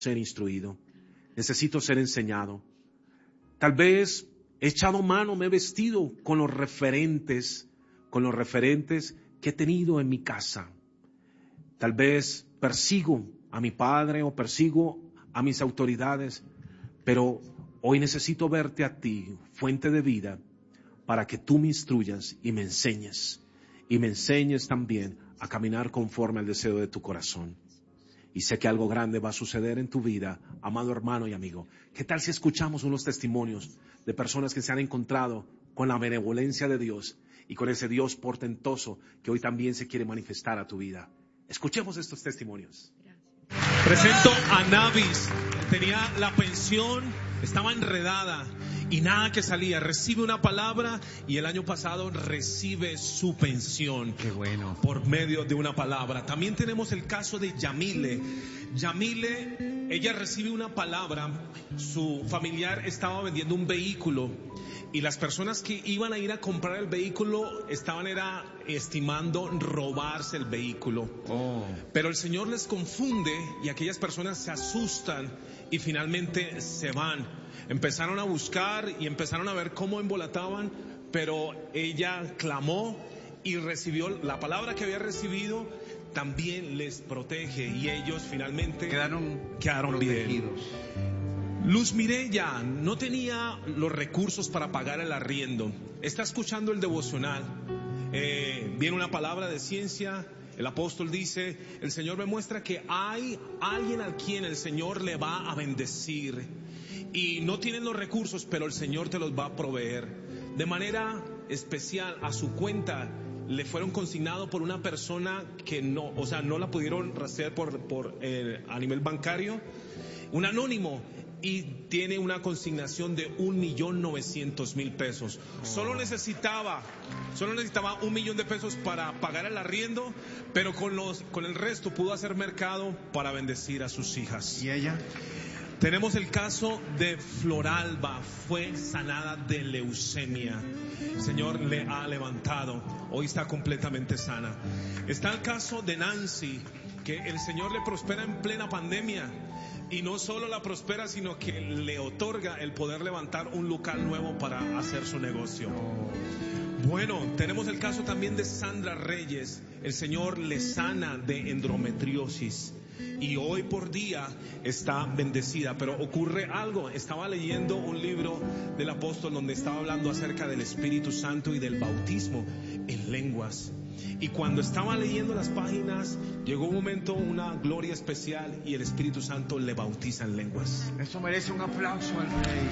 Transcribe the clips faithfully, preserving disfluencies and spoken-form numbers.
ser instruido, necesito ser enseñado. Tal vez he echado mano, me he vestido con los referentes, con los referentes que he tenido en mi casa. Tal vez persigo a mi padre o persigo a mis autoridades, pero hoy necesito verte a ti, fuente de vida, para que tú me instruyas y me enseñes, y me enseñes también a caminar conforme al deseo de tu corazón. Y sé que algo grande va a suceder en tu vida, amado hermano y amigo. ¿Qué tal si escuchamos unos testimonios de personas que se han encontrado con la benevolencia de Dios y con ese Dios portentoso que hoy también se quiere manifestar a tu vida? Escuchemos estos testimonios. Presento a Navis. Tenía la pensión, estaba enredada y nada que salía. Recibe una palabra y el año pasado recibe su pensión. Qué bueno. Por medio de una palabra. También tenemos el caso de Yamile. Yamile, ella recibe una palabra. Su familiar estaba vendiendo un vehículo y las personas que iban a ir a comprar el vehículo estaban era estimando robarse el vehículo. Oh. Pero el Señor les confunde y aquellas personas se asustan y finalmente se van. Empezaron a buscar y empezaron a ver cómo embolataban, pero ella clamó y recibió la palabra que había recibido, también les protege y ellos finalmente quedaron, quedaron protegidos. Bien. Luz Mireya no tenía los recursos para pagar el arriendo. Está escuchando el devocional. Eh, viene una palabra de ciencia. El apóstol dice, el Señor me muestra que hay alguien a quien el Señor le va a bendecir. Y no tienen los recursos, pero el Señor te los va a proveer. De manera especial a su cuenta le fueron consignados por una persona que no, o sea, no la pudieron rastrear por, por eh, a nivel bancario. Un anónimo. Y tiene una consignación de un millón novecientos mil pesos. Solo necesitaba, solo necesitaba un millón de pesos para pagar el arriendo, pero con los, con el resto pudo hacer mercado para bendecir a sus hijas. ¿Y ella? Tenemos el caso de Floralba, fue sanada de leucemia. El Señor le ha levantado, hoy está completamente sana. Está el caso de Nancy, que el Señor le prospera en plena pandemia. Y no solo la prospera, sino que le otorga el poder levantar un local nuevo para hacer su negocio. Bueno, tenemos el caso también de Sandra Reyes. El Señor le sana de endometriosis. Y hoy por día está bendecida. Pero ocurre algo. Estaba leyendo un libro del apóstol donde estaba hablando acerca del Espíritu Santo y del bautismo en lenguas. Y cuando estaba leyendo las páginas, llegó un momento, una gloria especial, y el Espíritu Santo le bautiza en lenguas. Eso merece un aplauso al Rey.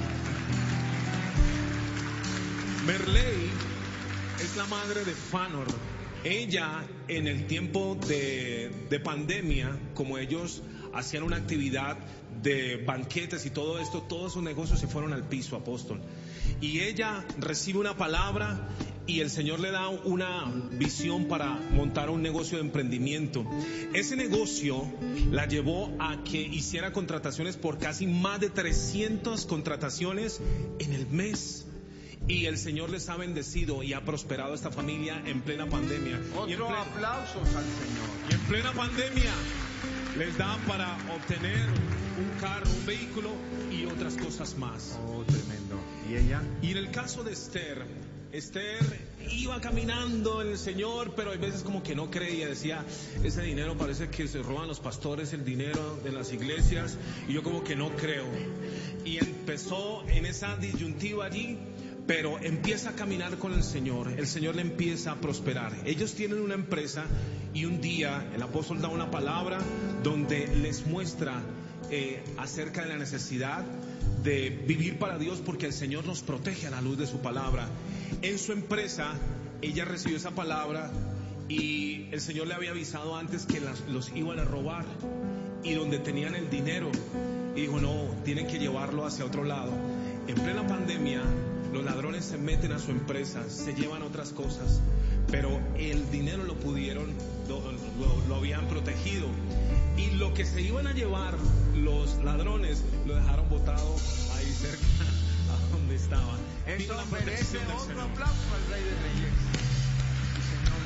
Merley es la madre de Fanor. Ella, en el tiempo de, de pandemia, como ellos hacían una actividad de banquetes y todo esto, todos sus negocios se fueron al piso, apóstol. Y ella recibe una palabra y el Señor le da una visión para montar un negocio de emprendimiento. Ese negocio la llevó a que hiciera contrataciones por casi más de trescientas contrataciones en el mes. Y el Señor les ha bendecido y ha prosperado a esta familia en plena pandemia. Otro y en plena, aplausos al Señor. Y en plena pandemia les da para obtener un carro, un vehículo y otras cosas más. Oh, tremendo. ¿Y ella? Y en el caso de Esther, Esther iba caminando en el Señor, pero hay veces como que no creía, decía, ese dinero parece que se roban los pastores, el dinero de las iglesias, y yo como que no creo. Y empezó en esa disyuntiva allí, pero empieza a caminar con el Señor, el Señor le empieza a prosperar. Ellos tienen una empresa y un día el apóstol da una palabra donde les muestra eh, acerca de la necesidad de vivir para Dios, porque el Señor nos protege a la luz de su palabra. En su empresa, ella recibió esa palabra y el Señor le había avisado antes que las, los iban a robar, y donde tenían el dinero, y dijo, no, tienen que llevarlo hacia otro lado. En plena pandemia, los ladrones se meten a su empresa, se llevan otras cosas, pero el dinero lo pudieron, lo, lo, lo habían protegido. Y lo que se iban a llevar los ladrones lo dejaron botado ahí cerca a donde estaba. Eso la merece protección del otro Señor. aplauso al Rey de Reyes. Sí, Señor,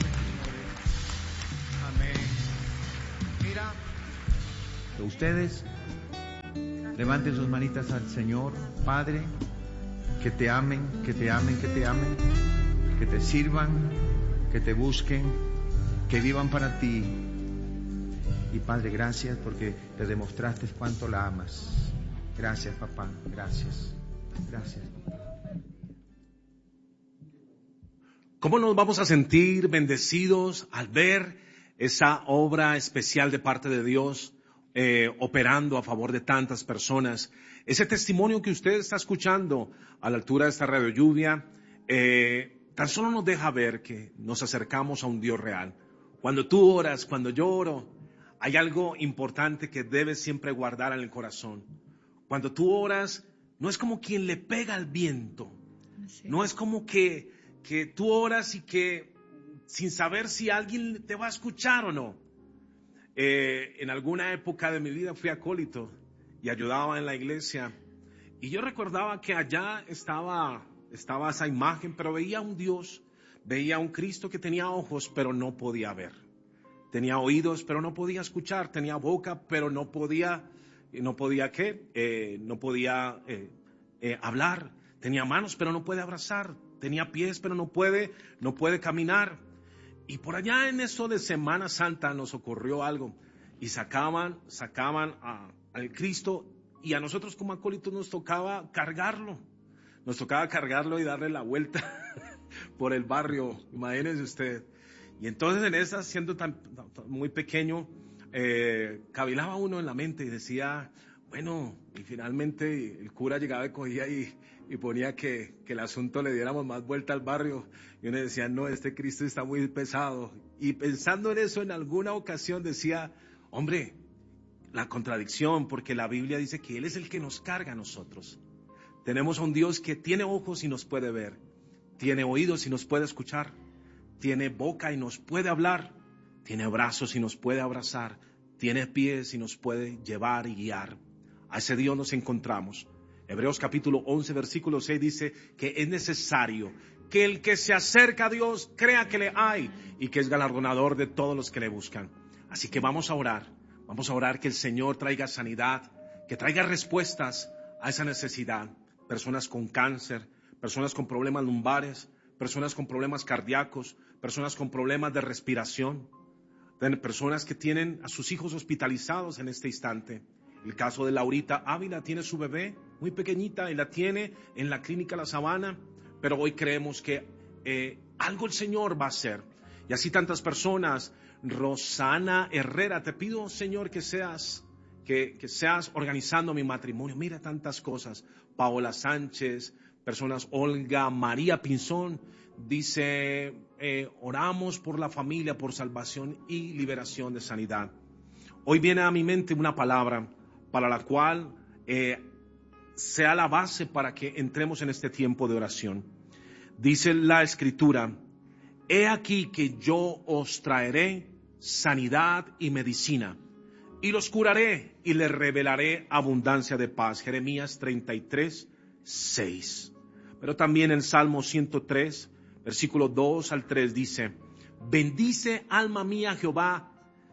bendigo. Amén. Mira, ustedes Levanten sus manitas al Señor. Padre, que te amen, que te amen, que te amen, que te sirvan, que te busquen, que vivan para ti. Y Padre, gracias porque te demostraste cuánto la amas. Gracias, papá, gracias, gracias, papá. ¿Cómo nos vamos a sentir bendecidos al ver esa obra especial de parte de Dios eh, operando a favor de tantas personas? Ese testimonio que usted está escuchando a la altura de esta radio lluvia, eh, tan solo nos deja ver que nos acercamos a un Dios real. Cuando tú oras, cuando yo oro, hay algo importante que debes siempre guardar en el corazón. Cuando tú oras, no es como quien le pega al viento. Sí. No es como que, que tú oras y que sin saber si alguien te va a escuchar o no. Eh, en alguna época de mi vida fui acólito y ayudaba en la iglesia. Y yo recordaba que allá estaba, estaba esa imagen, pero veía un Dios, veía un Cristo que tenía ojos, pero no podía ver. Tenía oídos, pero no podía escuchar. Tenía boca, pero no podía, no podía ¿qué? Eh, no podía eh, eh, hablar. Tenía manos, pero no puede abrazar. Tenía pies, pero no puede, no puede caminar. Y por allá en eso de Semana Santa nos ocurrió algo. Y sacaban, sacaban a, al Cristo y a nosotros como acólitos nos tocaba cargarlo. Nos tocaba cargarlo y darle la vuelta por el barrio. Imagínense usted. Y entonces en esa, siendo tan, tan muy pequeño, eh, cavilaba uno en la mente y decía, bueno, y finalmente el cura llegaba y cogía y, y ponía que, que el asunto le diéramos más vuelta al barrio. Y uno decía, no, este Cristo está muy pesado. Y pensando en eso, en alguna ocasión decía, hombre, la contradicción, porque la Biblia dice que Él es el que nos carga a nosotros. Tenemos a un Dios que tiene ojos y nos puede ver, tiene oídos y nos puede escuchar, tiene boca y nos puede hablar, tiene brazos y nos puede abrazar, tiene pies y nos puede llevar y guiar. A ese Dios nos encontramos. Hebreos capítulo once, versículo seis dice que es necesario que el que se acerca a Dios crea que le hay y que es galardonador de todos los que le buscan. Así que vamos a orar, vamos a orar que el Señor traiga sanidad, que traiga respuestas a esa necesidad. Personas con cáncer, personas con problemas lumbares, personas con problemas cardíacos, personas con problemas de respiración, personas que tienen a sus hijos hospitalizados en este instante. El caso de Laurita Ávila, tiene su bebé muy pequeñita y la tiene en la clínica La Sabana, pero hoy creemos que eh, algo el Señor va a hacer. Y así tantas personas. Rosana Herrera, te pido, Señor, que seas, que, que seas organizando mi matrimonio. Mira tantas cosas. Paola Sánchez, personas, Olga María Pinzón, dice, eh, oramos por la familia, por salvación y liberación de sanidad. Hoy viene a mi mente una palabra para la cual eh, sea la base para que entremos en este tiempo de oración. Dice la Escritura, he aquí que yo os traeré sanidad y medicina, y los curaré y les revelaré abundancia de paz. Jeremías treinta y tres, seis. Pero también en Salmo ciento tres, versículo dos al tres dice, bendice alma mía Jehová,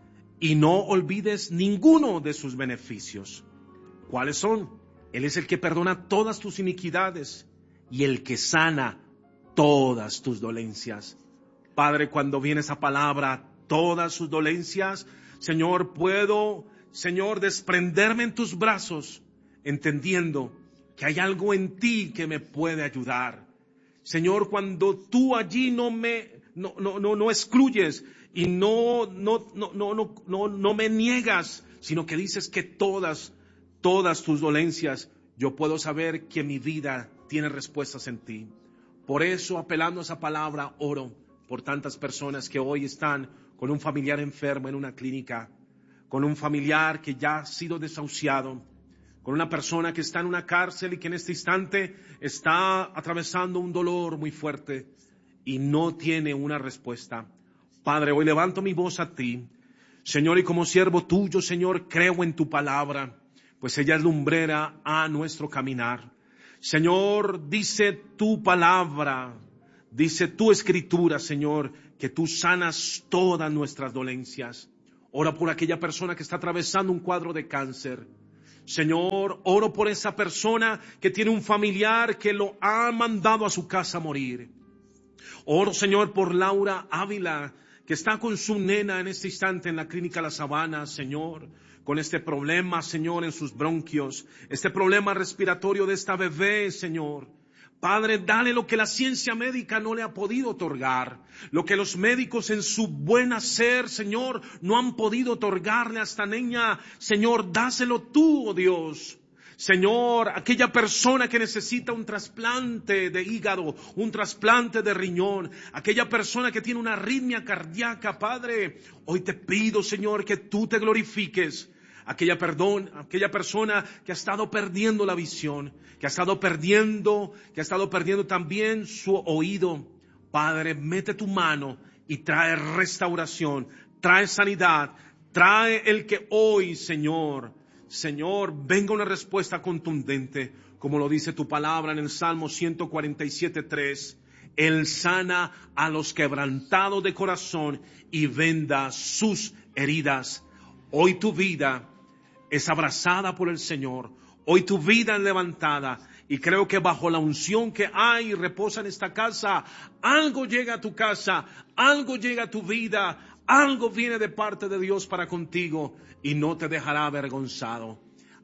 y no olvides ninguno de sus beneficios. ¿Cuáles son? Él es el que perdona todas tus iniquidades y el que sana todas tus dolencias. Padre, cuando viene esa palabra, todas sus dolencias, Señor, puedo, Señor, desprenderme en tus brazos, entendiendo que hay algo en ti que me puede ayudar. Señor, cuando tú allí no me, no, no, no, no excluyes y no, no, no, no, no, no, no me niegas, sino que dices que todas, todas tus dolencias, yo puedo saber que mi vida tiene respuestas en ti. Por eso, apelando a esa palabra, oro por tantas personas que hoy están con un familiar enfermo en una clínica, con un familiar que ya ha sido desahuciado, con una persona que está en una cárcel y que en este instante está atravesando un dolor muy fuerte y no tiene una respuesta. Padre, hoy levanto mi voz a ti, Señor, y como siervo tuyo, Señor, creo en tu palabra, pues ella es lumbrera a nuestro caminar. Señor, dice tu palabra, dice tu escritura, Señor, que tú sanas todas nuestras dolencias. Ora por aquella persona que está atravesando un cuadro de cáncer. Señor, oro por esa persona que tiene un familiar que lo ha mandado a su casa a morir. Oro, Señor, por Laura Ávila, que está con su nena en este instante en la clínica La Sabana, Señor, con este problema, Señor, en sus bronquios, este problema respiratorio de esta bebé, Señor. Padre, dale lo que la ciencia médica no le ha podido otorgar, lo que los médicos en su buen hacer, Señor, no han podido otorgarle a esta niña. Señor, dáselo tú, oh Dios. Señor, aquella persona que necesita un trasplante de hígado, un trasplante de riñón, aquella persona que tiene una arritmia cardíaca, Padre, hoy te pido, Señor, que tú te glorifiques. Aquella, perdón, aquella persona que ha estado perdiendo la visión, que ha estado perdiendo, que ha estado perdiendo también su oído. Padre, mete tu mano y trae restauración, trae sanidad, trae el que hoy, Señor, Señor, venga una respuesta contundente, como lo dice tu palabra en el Salmo ciento cuarenta y siete, tres. Él sana a los quebrantados de corazón y venda sus heridas. Hoy tu vida es abrazada por el Señor. Hoy tu vida es levantada. Y creo que bajo la unción que hay y reposa en esta casa, algo llega a tu casa, algo llega a tu vida, algo viene de parte de Dios para contigo y no te dejará avergonzado.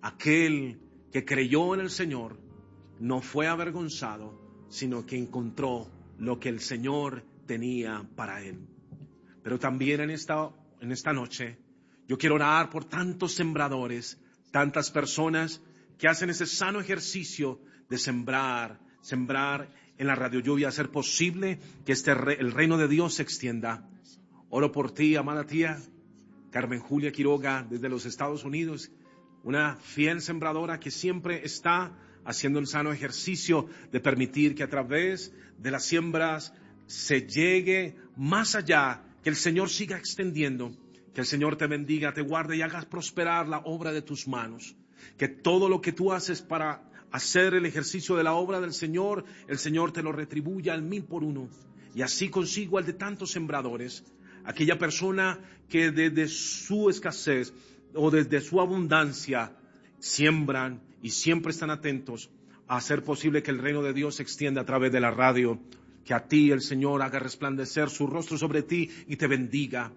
Aquel que creyó en el Señor no fue avergonzado, sino que encontró lo que el Señor tenía para él. Pero también en esta, en esta noche, yo quiero orar por tantos sembradores, tantas personas que hacen ese sano ejercicio de sembrar, sembrar en la Radio Lluvia, hacer posible que este re, el reino de Dios se extienda. Oro por ti, amada tía Carmen Julia Quiroga, desde los Estados Unidos, una fiel sembradora que siempre está haciendo el sano ejercicio de permitir que a través de las siembras se llegue más allá, que el Señor siga extendiendo. Que el Señor te bendiga, te guarde y hagas prosperar la obra de tus manos. Que todo lo que tú haces para hacer el ejercicio de la obra del Señor, el Señor te lo retribuya al mil por uno. Y así consigo al de tantos sembradores. Aquella persona que desde su escasez o desde su abundancia siembran y siempre están atentos a hacer posible que el reino de Dios se extienda a través de la radio. Que a ti el Señor haga resplandecer su rostro sobre ti y te bendiga.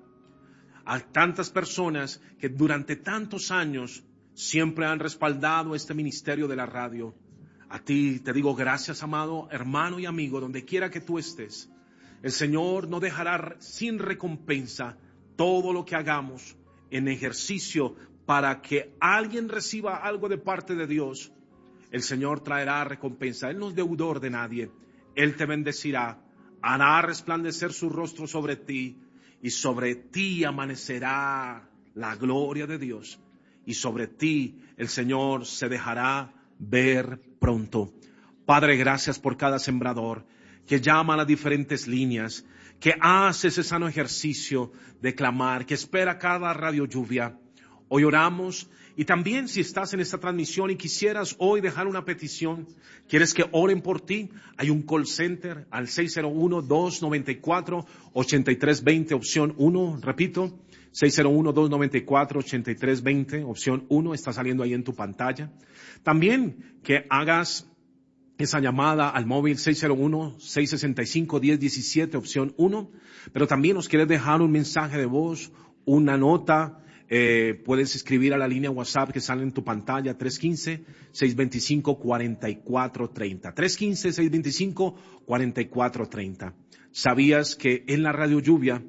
A tantas personas que durante tantos años siempre han respaldado este ministerio de la radio. A ti te digo gracias, amado hermano y amigo, donde quiera que tú estés. El Señor no dejará sin recompensa todo lo que hagamos en ejercicio para que alguien reciba algo de parte de Dios. El Señor traerá recompensa. Él no es deudor de nadie. Él te bendecirá, hará resplandecer su rostro sobre ti. Y sobre ti amanecerá la gloria de Dios. Y sobre ti el Señor se dejará ver pronto. Padre, gracias por cada sembrador que llama a las diferentes líneas, que hace ese sano ejercicio de clamar, que espera cada radio lluvia. Hoy oramos. Y también si estás en esta transmisión y quisieras hoy dejar una petición, quieres que oren por ti, hay un call center al seis cero uno, dos nueve cuatro, ocho tres dos cero, opción uno, repito, seis cero uno, dos nueve cuatro, ocho tres dos cero, opción uno, está saliendo ahí en tu pantalla. También que hagas esa llamada al móvil seis cero uno, seis seis cinco, uno cero uno siete, opción uno, pero también nos quieres dejar un mensaje de voz, una nota. Eh, puedes escribir a la línea WhatsApp que sale en tu pantalla, tres uno cinco, seis dos cinco, cuatro cuatro tres cero. tres uno cinco, seis dos cinco, cuatro cuatro tres cero. ¿Sabías que en la Radio Lluvia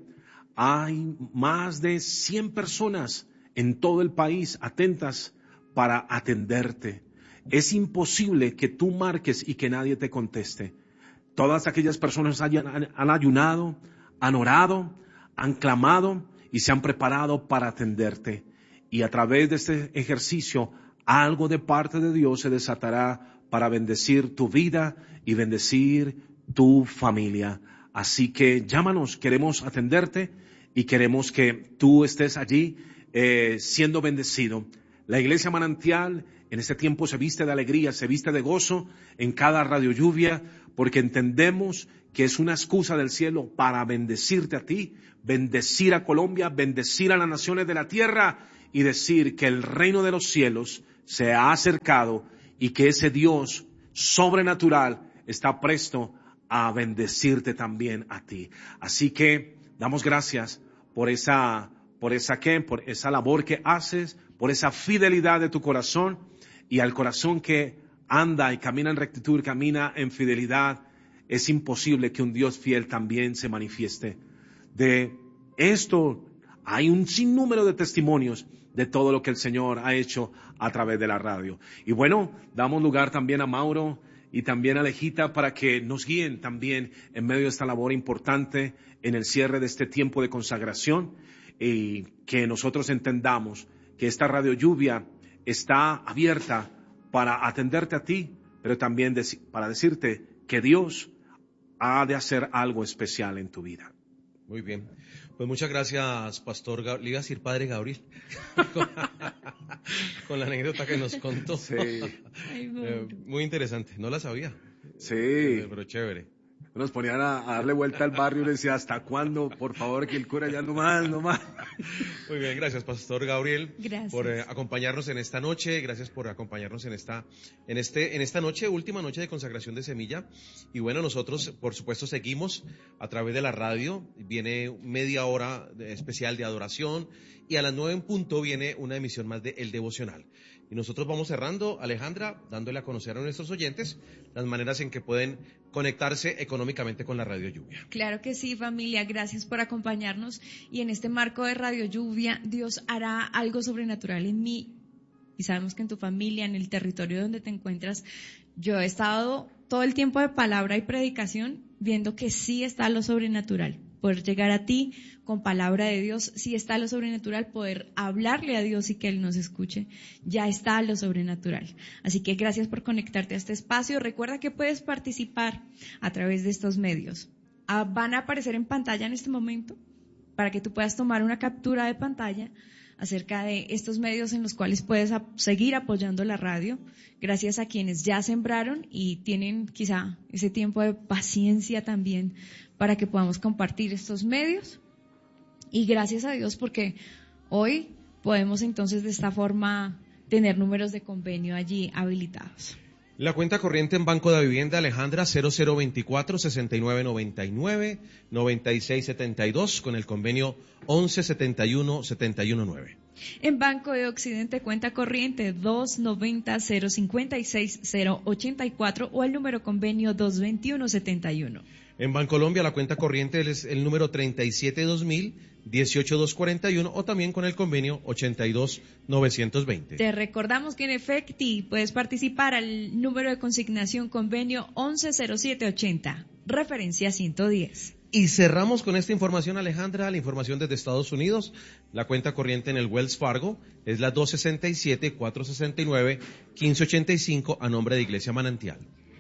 hay más de cien personas en todo el país atentas para atenderte? Es imposible que tú marques y que nadie te conteste. Todas aquellas personas hayan, han, han ayunado, han orado, han clamado y se han preparado para atenderte. Y a través de este ejercicio, algo de parte de Dios se desatará para bendecir tu vida y bendecir tu familia. Así que llámanos, queremos atenderte y queremos que tú estés allí eh, siendo bendecido. La Iglesia Manantial en este tiempo se viste de alegría, se viste de gozo en cada Radio Lluvia, porque entendemos que es una excusa del cielo para bendecirte a ti, bendecir a Colombia, bendecir a las naciones de la tierra y decir que el reino de los cielos se ha acercado y que ese Dios sobrenatural está presto a bendecirte también a ti. Así que damos gracias por esa, por esa ¿qué? Por esa labor que haces, por esa fidelidad de tu corazón, y al corazón que anda y camina en rectitud, camina en fidelidad, es imposible que un Dios fiel también se manifieste. De esto hay un sinnúmero de testimonios de todo lo que el Señor ha hecho a través de la radio. Y bueno, damos lugar también a Mauro y también a Alejita para que nos guíen también en medio de esta labor importante en el cierre de este tiempo de consagración, y que nosotros entendamos que esta Radio Lluvia está abierta para atenderte a ti, pero también dec- para decirte que Dios ha de hacer algo especial en tu vida. Muy bien. Pues muchas gracias, Pastor Gabriel. Le iba a decir Padre Gabriel. Con la anécdota que nos contó. Sí. Eh, muy interesante. No la sabía. Sí. Eh, pero chévere. Nos ponían a, a darle vuelta al barrio y le decía, ¿hasta cuándo? Por favor, que el cura ya no más, no más. Muy bien, gracias, Pastor Gabriel. Gracias. Por eh, acompañarnos en esta noche. Gracias por acompañarnos en esta, en este, en esta noche, última noche de consagración de semilla. Y bueno, nosotros, por supuesto, seguimos a través de la radio. Viene media hora de, especial de adoración. Y a las nueve en punto viene una emisión más de El Devocional. Y nosotros vamos cerrando, Alejandra, dándole a conocer a nuestros oyentes las maneras en que pueden conectarse económicamente con la Radio Lluvia. Claro que sí, familia, gracias por acompañarnos. Y en este marco de Radio Lluvia, Dios hará algo sobrenatural en mí. Y sabemos que en tu familia, en el territorio donde te encuentras, yo he estado todo el tiempo de palabra y predicación viendo que sí está lo sobrenatural. Poder llegar a ti con palabra de Dios, sí está lo sobrenatural, poder hablarle a Dios y que Él nos escuche, ya está lo sobrenatural. Así que gracias por conectarte a este espacio. Recuerda que puedes participar a través de estos medios. Ah, van a aparecer en pantalla en este momento para que tú puedas tomar una captura de pantalla acerca de estos medios en los cuales puedes ap- seguir apoyando la radio, gracias a quienes ya sembraron y tienen quizá ese tiempo de paciencia también para que podamos compartir estos medios. Y gracias a Dios porque hoy podemos entonces de esta forma tener números de convenio allí habilitados. La cuenta corriente en Banco de Vivienda, Alejandra, cero cero veinticuatro, sesenta y nueve noventa y nueve, noventa y seis setenta y dos, con el convenio once setenta y uno setenta y uno nueve. En Banco de Occidente, cuenta corriente dos noventa, cero cincuenta y seis, cero ochenta y cuatro o el número convenio dos veintiuno setenta y uno. En Bancolombia, la cuenta corriente es el número treinta y siete dos mil, dieciocho doscientos cuarenta y uno o también con el convenio ochenta y dos novecientos veinte. Te recordamos que en Efecti puedes participar al número de consignación convenio once cero siete ochenta, referencia ciento diez. Y cerramos con esta información, Alejandra, la información desde Estados Unidos. La cuenta corriente en el Wells Fargo es la dos sesenta y siete, cuatrocientos sesenta y nueve, quince ochenta y cinco a nombre de Iglesia Manantial.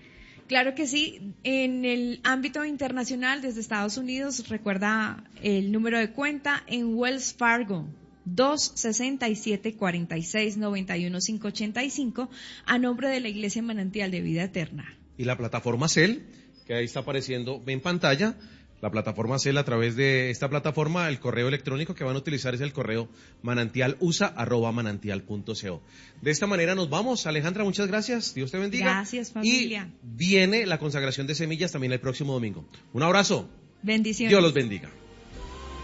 Claro que sí. En el ámbito internacional, desde Estados Unidos, recuerda el número de cuenta en Wells Fargo, dos sesenta y siete, cuarenta y seis, noventa y uno, quinientos ochenta y cinco, a nombre de la Iglesia Manantial de Vida Eterna. Y la plataforma Cel, que ahí está apareciendo en pantalla, la plataforma Cel, a través de esta plataforma, el correo electrónico que van a utilizar es el correo manantialusa arroba manantial punto co. De esta manera nos vamos. Alejandra, muchas gracias. Dios te bendiga. Gracias, familia. Y viene la consagración de semillas también el próximo domingo. Un abrazo. Bendiciones. Dios los bendiga.